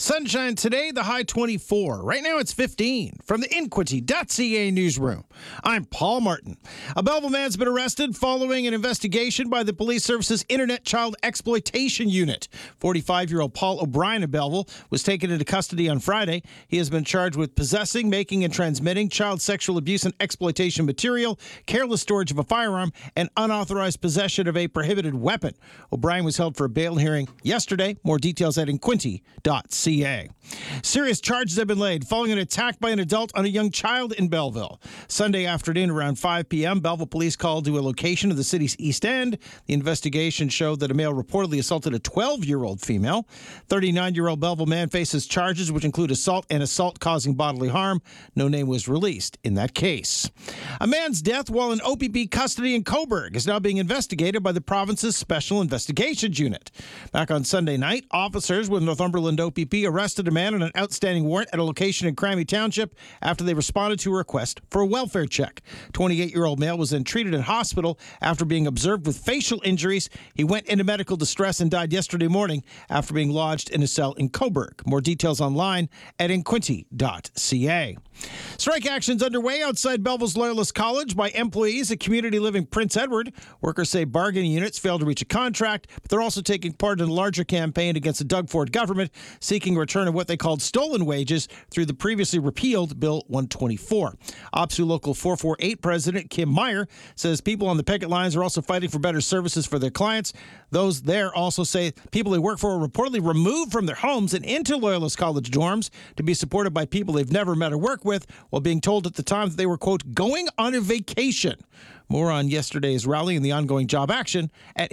Sunshine today, the high 24. Right now it's 15. From the Inquity.ca newsroom, I'm Paul Martin. A Belleville man's been arrested following an investigation by the Police Service's Internet Child Exploitation Unit. 45-year-old Paul O'Brien of Belleville was taken into custody on Friday. He has been charged with possessing, making, and transmitting child sexual abuse and exploitation material, careless storage of a firearm, and unauthorized possession of a prohibited weapon. O'Brien was held for a bail hearing yesterday. More details at Inquity.ca. Serious charges have been laid following an attack by an adult on a young child in Belleville. Sunday afternoon around 5 p.m., Belleville police called to a location of the city's East End. The investigation showed that a male reportedly assaulted a 12-year-old female. 39-year-old Belleville man faces charges which include assault and assault causing bodily harm. No name was released in that case. A man's death while in OPP custody in Cobourg is now being investigated by the province's Special Investigations Unit. Back on Sunday night, officers with Northumberland OPP arrested a man on an outstanding warrant at a location in Crammy Township after they responded to a request for a welfare check. 28-year-old male was then treated in hospital after being observed with facial injuries. He went into medical distress and died yesterday morning after being lodged in a cell in Cobourg. More details online at Inquity.ca. Strike actions underway outside Belleville's Loyalist College by employees at Community Living Prince Edward. Workers say bargaining units failed to reach a contract, but they're also taking part in a larger campaign against the Doug Ford government, seeking a return of what they called stolen wages through the previously repealed Bill 124. OPSU Local 448 President Kim Meyer says people on the picket lines are also fighting for better services for their clients. Those there also say people they work for are reportedly removed from their homes and into Loyalist College dorms to be supported by people they've never met or worked with, while being told at the time that they were, quote, going on a vacation. More on yesterday's rally and the ongoing job action at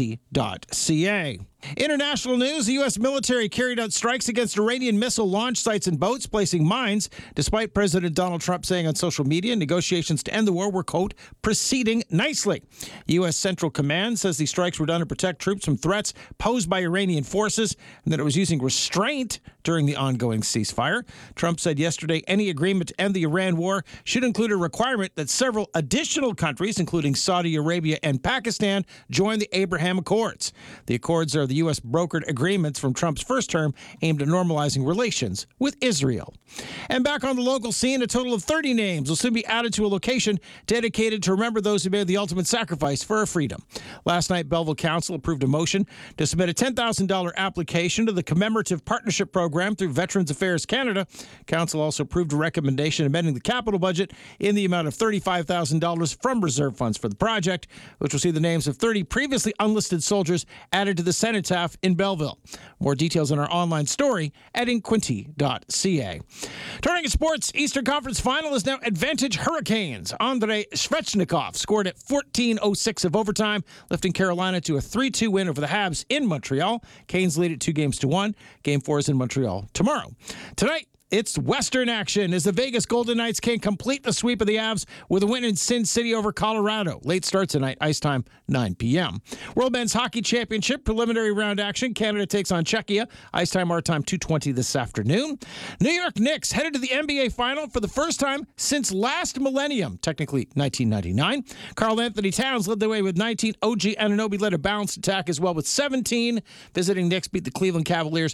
Inquity.ca. International news, the U.S. military carried out strikes against Iranian missile launch sites and boats, placing mines, despite President Donald Trump saying on social media negotiations to end the war were, quote, proceeding nicely. U.S. Central Command says these strikes were done to protect troops from threats posed by Iranian forces and that it was using restraint during the ongoing ceasefire. Trump said yesterday any agreement to end the Iran war should include a requirement that several additional countries, including Saudi Arabia and Pakistan, join the Abraham Accords. The accords are the U.S. brokered agreements from Trump's first term aimed at normalizing relations with Israel. And back on the local scene, a total of 30 names will soon be added to a location dedicated to remember those who made the ultimate sacrifice for our freedom. Last night, Belleville Council approved a motion to submit a $10,000 application to the Commemorative Partnership Program through Veterans Affairs Canada. Council also approved a recommendation amending the capital budget in the amount of $35,000 from reserve funds for the project, which will see the names of 30 previously unlisted soldiers added to the cenotaph in Belleville. More details on our online story at Inquity.ca. Turning to sports, Eastern Conference Final is now Advantage Hurricanes. Andrei Svechnikov scored at 14:06 of overtime, lifting Carolina to a 3-2 win over the Habs in Montreal. Canes lead it 2-1. Game 4 is in Montreal tomorrow. Tonight, it's Western action as the Vegas Golden Knights can complete the sweep of the Avs with a win in Sin City over Colorado. Late start tonight, ice time 9 p.m. World Men's Hockey Championship preliminary round action. Canada takes on Czechia. Ice time, our time, 2:20 this afternoon. New York Knicks headed to the NBA Final for the first time since last millennium, technically 1999. Karl Anthony Towns led the way with 19. OG Anunoby led a balanced attack as well with 17. Visiting Knicks beat the Cleveland Cavaliers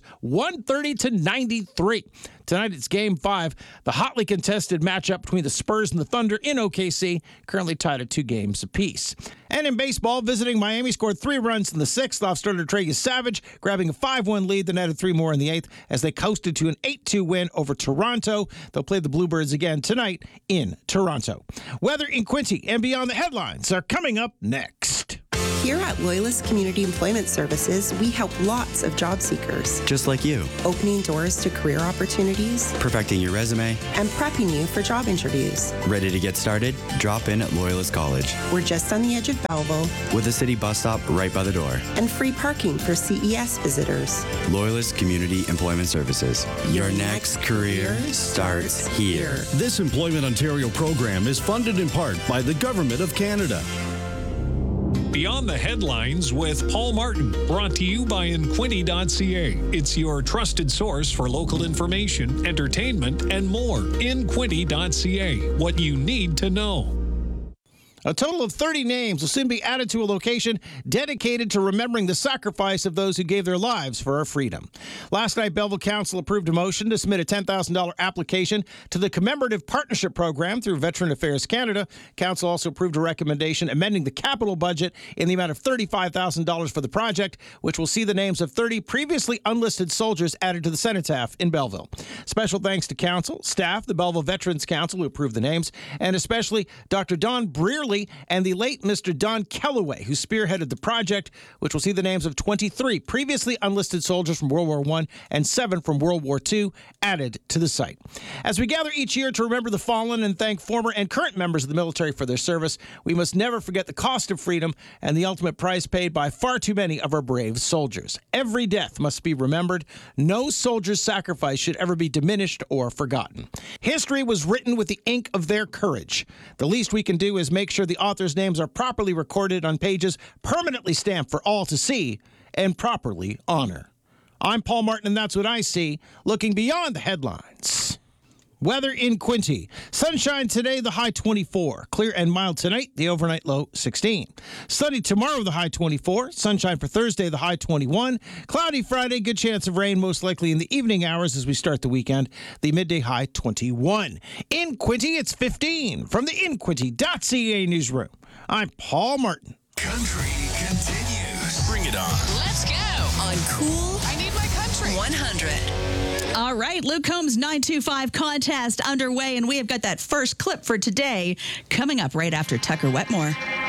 130-93. Tonight it's Game 5, the hotly contested matchup between the Spurs and the Thunder in OKC, currently tied at 2 games apiece. And in baseball, visiting Miami scored 3 runs in the 6th off starter Trey Savage, grabbing a 5-1 lead, then added 3 more in the 8th as they coasted to an 8-2 win over Toronto. They'll play the Bluebirds again tonight in Toronto. Weather in Quincy and beyond the headlines are coming up next. Here at Loyalist Community Employment Services, we help lots of job seekers. Just like you. Opening doors to career opportunities. Perfecting your resume. And prepping you for job interviews. Ready to get started? Drop in at Loyalist College. We're just on the edge of Belleville. With a city bus stop right by the door. And free parking for CES visitors. Loyalist Community Employment Services. Your next career starts here. This Employment Ontario program is funded in part by the Government of Canada. Beyond the Headlines with Paul Martin, brought to you by Inquity.ca. It's your trusted source for local information, entertainment, and more. Inquity.ca, what you need to know. A total of 30 names will soon be added to a location dedicated to remembering the sacrifice of those who gave their lives for our freedom. Last night, Belleville Council approved a motion to submit a $10,000 application to the Commemorative Partnership Program through Veteran Affairs Canada. Council also approved a recommendation amending the capital budget in the amount of $35,000 for the project, which will see the names of 30 previously unlisted soldiers added to the cenotaph in Belleville. Special thanks to Council, staff, the Belleville Veterans Council who approved the names, and especially Dr. Don Brearley and the late Mr. Don Kellaway, who spearheaded the project, which will see the names of 23 previously unlisted soldiers from World War I and 7 from World War II added to the site. As we gather each year to remember the fallen and thank former and current members of the military for their service, we must never forget the cost of freedom and the ultimate price paid by far too many of our brave soldiers. Every death must be remembered. No soldier's sacrifice should ever be diminished or forgotten. History was written with the ink of their courage. The least we can do is make sure the authors' names are properly recorded on pages permanently stamped for all to see and properly honor. I'm Paul Martin, and that's what I see, looking beyond the headlines. Weather in Quinte. Sunshine today, the high 24. Clear and mild tonight, the overnight low 16. Sunny tomorrow, the high 24. Sunshine for Thursday, the high 21. Cloudy Friday, good chance of rain, most likely in the evening hours as we start the weekend. The midday high 21. In Quinte, it's 15. From the InQuinte.ca newsroom, I'm Paul Martin. Country continues. Bring it on. Let's go On Cool I Need My Country 100. All right, Luke Combs 925 contest underway, and we have got that first clip for today coming up right after Tucker Wetmore.